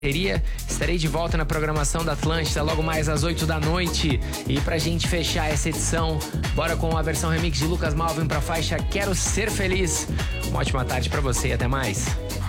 Estarei de volta na programação da Atlântida logo mais às 8 da noite. E pra gente fechar essa edição, bora com a versão remix de Lucas Malvin pra faixa Quero Ser Feliz. Uma ótima tarde pra você e até mais.